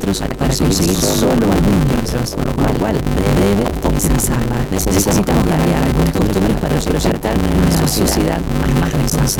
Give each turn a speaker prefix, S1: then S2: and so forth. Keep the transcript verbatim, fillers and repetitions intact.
S1: kilómetros para conseguir solo algunos metros, por lo cual debe optimizarla. Necesitamos cambiar algunas costumbres para proyectar una sociedad más responsable.